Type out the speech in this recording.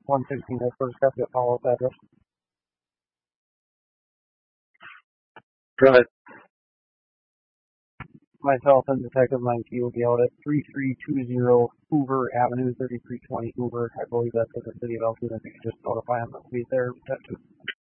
116 West First Traffic follow-up address. Go ahead. Myself and Detective Meinke will be out at 3320 Hoover Avenue, 3320 Hoover. I believe that's in the city of Altoona. If you could just notify him that we'll be there.